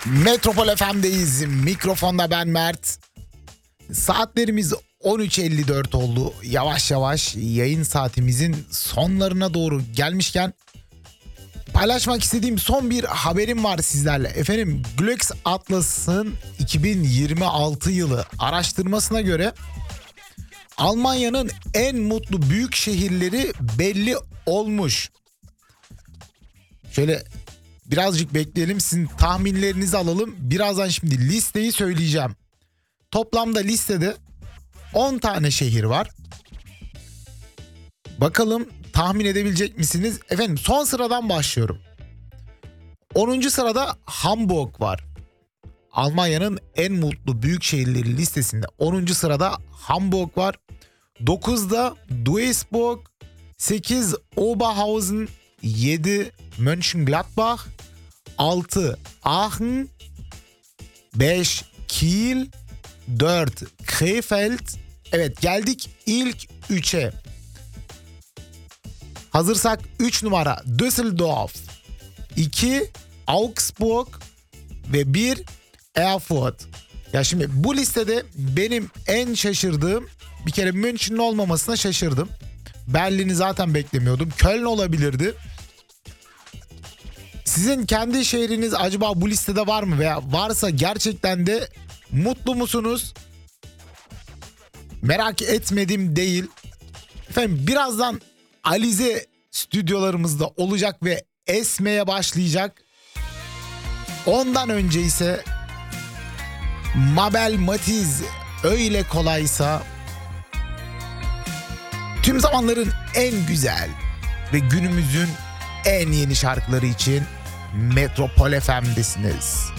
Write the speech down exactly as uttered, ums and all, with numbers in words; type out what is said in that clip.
Metropol F M'deyiz. Mikrofonda ben Mert. Saatlerimiz on üç elli dört oldu. Yavaş yavaş yayın saatimizin sonlarına doğru gelmişken paylaşmak istediğim son bir haberim var sizlerle. Efendim, Glöx Atlas'ın iki bin yirmi altı yılı araştırmasına göre Almanya'nın en mutlu büyük şehirleri belli olmuş. Şöyle birazcık bekleyelim, sizin tahminlerinizi alalım. Birazdan şimdi listeyi söyleyeceğim. Toplamda listede on tane şehir var. Bakalım tahmin edebilecek misiniz? Efendim, son sıradan başlıyorum. onuncu sırada Hamburg var. Almanya'nın en mutlu büyük şehirleri listesinde onuncu sırada Hamburg var. dokuzda Duisburg, sekiz Oberhausen, yedi Mönchengladbach, altı Aachen, beş Kiel, dört Krefeld. Evet, geldik ilk üçe. Hazırsak üç numara Düsseldorf, iki Augsburg ve bir Erfurt. Ya şimdi bu listede benim en şaşırdığım, bir kere Münch'in olmamasına şaşırdım. Berlin'i zaten beklemiyordum. Köln olabilirdi. Sizin kendi şehriniz acaba bu listede var mı? Veya varsa gerçekten de mutlu musunuz? Merak etmedim değil. Efendim, birazdan Alize stüdyolarımızda olacak ve esmeye başlayacak. Ondan önce ise Mabel Matiz öyle kolaysa tüm zamanların en güzel ve günümüzün en yeni şarkıları için Metropol F M'desiniz.